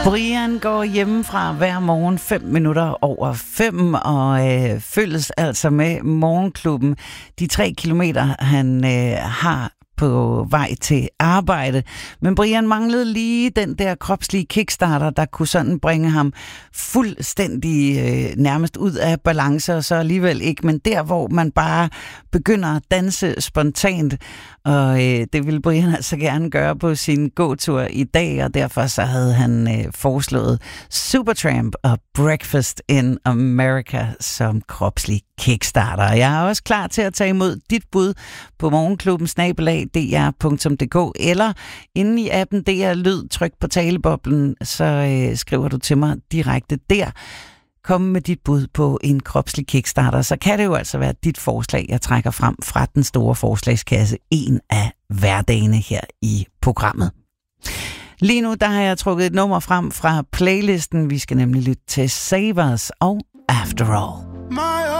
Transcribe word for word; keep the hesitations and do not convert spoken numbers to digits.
Brian går hjemmefra hver morgen fem minutter over fem og øh, følges altså med morgenklubben. De tre kilometer, han øh, har på vej til arbejde. Men Brian manglede lige den der kropslige kickstarter, der kunne sådan bringe ham fuldstændig øh, nærmest ud af balance, og så alligevel ikke. Men der, hvor man bare begynder at danse spontant, og øh, det ville Brian altså gerne gøre på sin gåtur i dag, og derfor så havde han øh, foreslået Supertramp og Breakfast in America som kropslig kickstarter. Jeg er også klar til at tage imod dit bud på morgenklubben snabel-a d r punktum d k, eller inde i appen D R Lyd, tryk på taleboblen, så øh, skriver du til mig direkte der. Kom med dit bud på en kropslig kickstarter, så kan det jo altså være dit forslag, jeg trækker frem fra den store forslagskasse en af hverdagene her i programmet. Lige nu der har jeg trukket et nummer frem fra playlisten. Vi skal nemlig lytte til Savers og After All.